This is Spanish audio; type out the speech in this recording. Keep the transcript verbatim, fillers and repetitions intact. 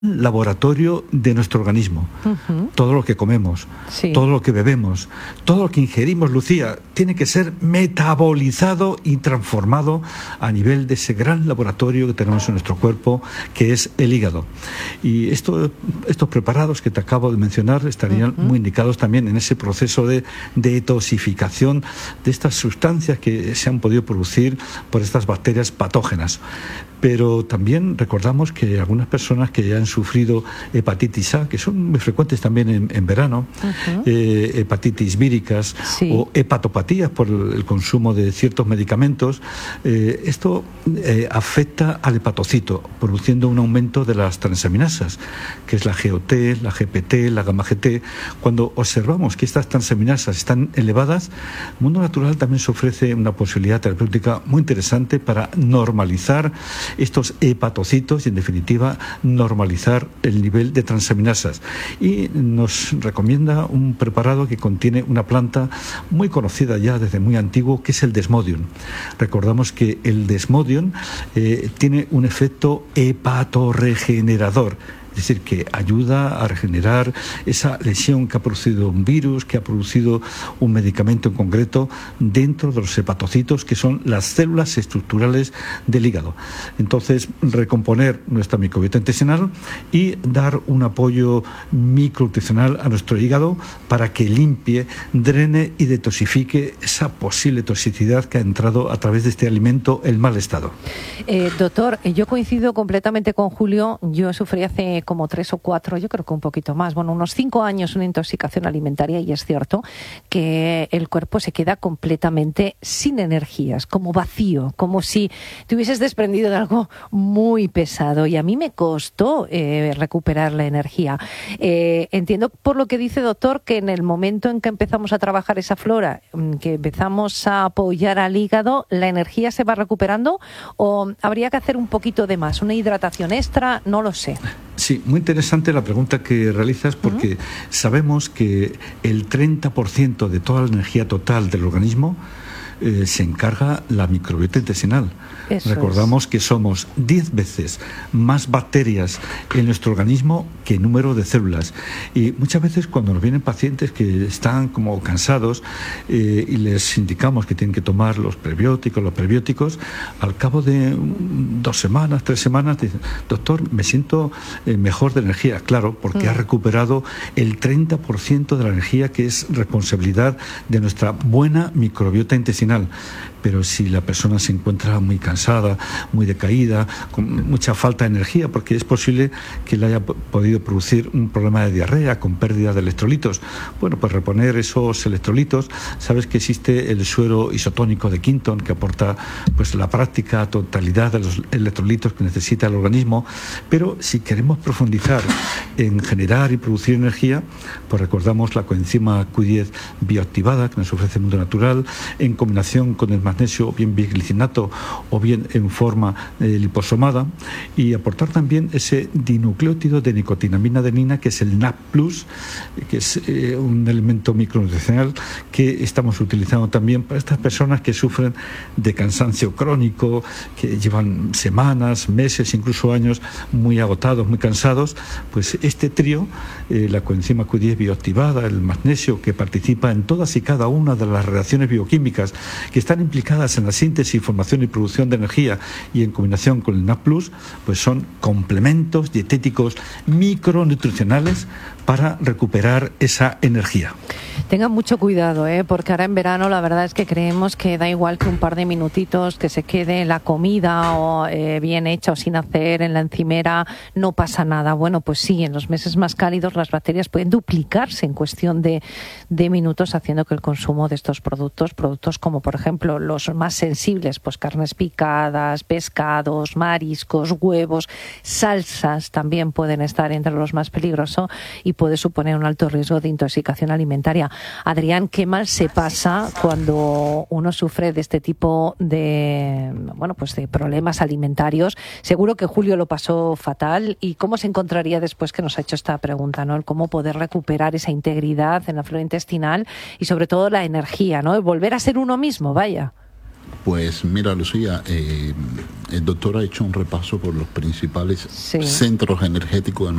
laboratorio de nuestro organismo. Uh-huh. Todo lo que comemos, sí. todo lo que bebemos, todo lo que ingerimos, Lucía, tiene que ser metabolizado y transformado a nivel de ese gran laboratorio que tenemos en nuestro cuerpo, que es el hígado. Y esto, estos preparados que te acabo de mencionar estarían uh-huh. muy indicados también en ese proceso de detoxificación de estas sustancias que se han podido producir por estas bacterias patógenas. Pero también recordamos que algunas personas que ya han sufrido hepatitis A, que son muy frecuentes también en, en verano, uh-huh. eh, hepatitis víricas sí. o hepatopatías por el, el consumo de ciertos medicamentos, eh, esto eh, afecta al hepatocito, produciendo un aumento de las transaminasas, que es la G O T, la G P T, la gamma G T. Cuando observamos que estas transaminasas están elevadas, Mundo Natural también se ofrece una posibilidad terapéutica muy interesante para normalizar estos hepatocitos y, en definitiva, normalizar el nivel de transaminasas. Y nos recomienda un preparado que contiene una planta muy conocida ya desde muy antiguo, que es el Desmodium. Recordamos que el Desmodium eh, tiene un efecto hepatorregenerador. Es decir, que ayuda a regenerar esa lesión que ha producido un virus, que ha producido un medicamento en concreto dentro de los hepatocitos, que son las células estructurales del hígado. Entonces, recomponer nuestra microbiota intestinal y dar un apoyo micronutricional a nuestro hígado para que limpie, drene y detoxifique esa posible toxicidad que ha entrado a través de este alimento en mal estado. Eh, doctor, yo coincido completamente con Julio. Yo sufrí hace como tres o cuatro, yo creo que un poquito más, bueno, unos cinco años una intoxicación alimentaria, y es cierto que el cuerpo se queda completamente sin energías, como vacío, como si te hubieses desprendido de algo muy pesado, y a mí me costó eh, recuperar la energía. Eh, entiendo por lo que dice, doctor, que en el momento en que empezamos a trabajar esa flora, que empezamos a apoyar al hígado, ¿la energía se va recuperando o habría que hacer un poquito de más, una hidratación extra? No lo sé. Sí, muy interesante la pregunta que realizas, porque uh-huh. sabemos que el treinta por ciento de toda la energía total del organismo eh, se encarga la microbiota intestinal. Eso Recordamos es. que somos diez veces más bacterias en nuestro organismo que número de células. Y muchas veces cuando nos vienen pacientes que están como cansados eh, y les indicamos que tienen que tomar los prebióticos, los prebióticos, al cabo de dos semanas, tres semanas, dicen, doctor, me siento eh, mejor de energía. Claro, porque mm. ha recuperado el treinta por ciento de la energía que es responsabilidad de nuestra buena microbiota intestinal. Pero si la persona se encuentra muy cansada, muy decaída, con mucha falta de energía, porque es posible que le haya podido producir un problema de diarrea con pérdida de electrolitos, bueno, pues reponer esos electrolitos. Sabes que existe el suero isotónico de Quinton, que aporta pues la práctica totalidad de los electrolitos que necesita el organismo. Pero si queremos profundizar en generar y producir energía, pues recordamos la coenzima Q diez bioactivada que nos ofrece el Mundo Natural, en combinación con el magnesio, o bien biglicinato, o bien en forma eh, liposomada, y aportar también ese dinucleótido de nicotinamina adenina, que es el N A C plus, que es eh, un elemento micronutricional que estamos utilizando también para estas personas que sufren de cansancio crónico, que llevan semanas, meses, incluso años muy agotados, muy cansados. Pues este trío, eh, la coenzima Q diez bioactivada, el magnesio, que participa en todas y cada una de las reacciones bioquímicas que están implicadas en la síntesis, formación y producción de energía, y en combinación con el N A C plus, pues son complementos dietéticos micronutricionales para recuperar esa energía. Tengan mucho cuidado, ¿eh? Porque ahora en verano la verdad es que creemos que da igual que un par de minutitos que se quede la comida o eh, bien hecha o sin hacer en la encimera, no pasa nada. Bueno, pues sí, en los meses más cálidos las bacterias pueden duplicarse en cuestión de, de minutos, haciendo que el consumo de estos productos, productos como por ejemplo los más sensibles, pues carnes picadas, pescados, mariscos, huevos, salsas, también pueden estar entre los más peligrosos y puede suponer un alto riesgo de intoxicación alimentaria. Adrián, qué mal se pasa cuando uno sufre de este tipo de, bueno, pues de problemas alimentarios. Seguro que Julio lo pasó fatal. ¿Y cómo se encontraría después que nos ha hecho esta pregunta, ¿no? El cómo poder recuperar esa integridad en la flora intestinal y sobre todo la energía, ¿no? El volver a ser uno mismo, vaya. Pues mira, Lucía, eh, el doctor ha hecho un repaso por los principales sí. centros energéticos de